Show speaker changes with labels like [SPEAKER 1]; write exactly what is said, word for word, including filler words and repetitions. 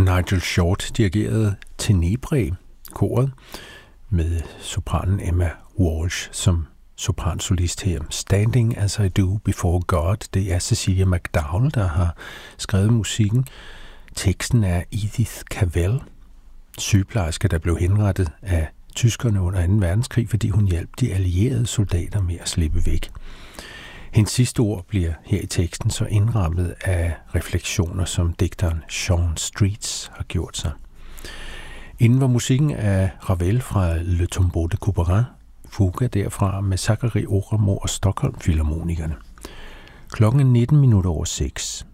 [SPEAKER 1] Nigel Short dirigerede Tenebrae, koret, med sopranen Emma Walsh som sopransolist her. Standing as I Do Before God, det er Cecilia McDowell, der har skrevet musikken. Teksten er Edith Cavell, sygeplejerske, der blev henrettet af tyskerne under anden verdenskrig, fordi hun hjalp de allierede soldater med at slippe væk. Hendes sidste ord bliver her i teksten så indrammet af refleksioner, som digteren Sean Streets har gjort sig. Inden var musikken af Ravel fra Le Tombeau de Couperin, fuga derfra med Zachary Oramo og Stockholm Filharmonikerne. Klokken er nitten minutter over seks.